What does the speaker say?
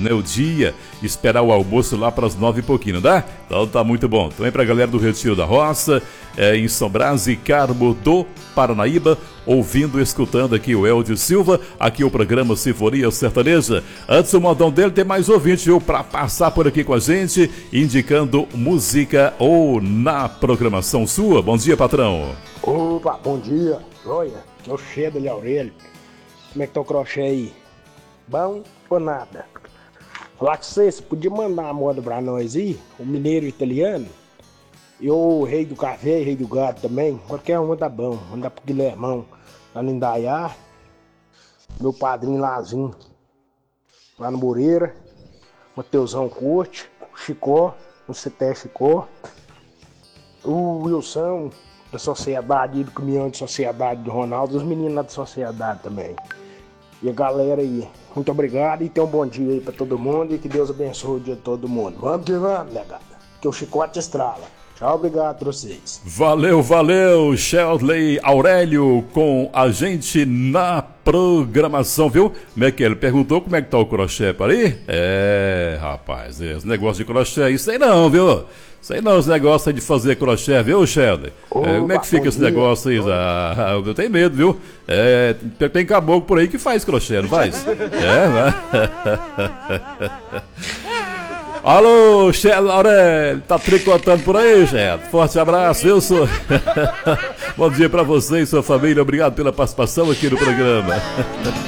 né, o dia, esperar o almoço lá para as 9 e pouquinho, não dá? Então tá muito bom. Também pra galera do Retiro da Roça, em São Brás e Carmo do Paranaíba, ouvindo, escutando aqui o Eldio Silva, aqui o programa Sinfonia Sertaneja. Antes do modão dele, tem mais ouvinte, viu, pra passar por aqui com a gente, indicando música ou na programação sua. Bom dia, patrão. Opa, bom dia. Olha, que é o Chedo ali, Aurélio. Como é que tá o crochê aí? Bom ou nada? Falar com você podia mandar uma moda pra nós aí, o mineiro italiano, e o rei do café e rei do gado também. Qualquer um tá bom. Mandar pro Guilhermão lá no Indaiá, meu padrinho Lazinho lá no Moreira, Mateusão Corte, o Chicó, no CT Chicó, o Wilson da Sociedade, do Caminhão de Sociedade do Ronaldo, os meninos lá da Sociedade também. E a galera aí, muito obrigado e tenha um bom dia aí pra todo mundo e que Deus abençoe o dia de todo mundo. Vamos que vamos, negada, que o chicote estrala. Tchau, obrigado pra vocês. Valeu, Sheldley Aurélio com a gente na programação, viu? Como é que ele perguntou como é que tá o crochê para aí? Rapaz, esse negócio de crochê, isso aí não, viu? Isso aí não, esse negócio aí de fazer crochê, viu, Sheldley? Como é que fica esse negócio aí? Eu tenho medo, viu? Tem caboclo por aí que faz crochê, não faz? Né? Alô, Sheldley Aurélio, tá tricotando por aí, Sheldley? Forte abraço, viu, senhor? Bom dia pra você e sua família, obrigado pela participação aqui no programa.